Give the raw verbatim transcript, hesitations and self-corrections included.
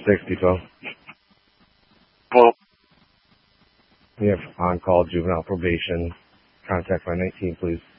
sixty, twelve. Hello. We have on-call juvenile probation. Contact line nineteen, please.